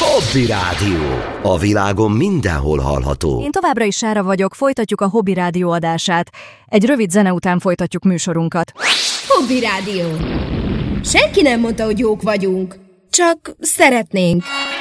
Hobby Rádió. A világon mindenhol hallható. Én továbbra is Sára vagyok, folytatjuk a Hobby Rádió adását. Egy rövid zene után folytatjuk műsorunkat. Hobby Rádió. Senki nem mondta, hogy jók vagyunk. Csak szeretnénk.